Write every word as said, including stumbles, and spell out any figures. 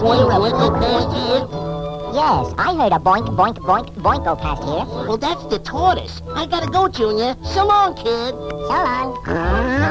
past here? A boink go past here? Yes, I heard a boink, boink, boink, boink go past here. Well, that's the tortoise. I gotta go, Junior. So long, kid. So long.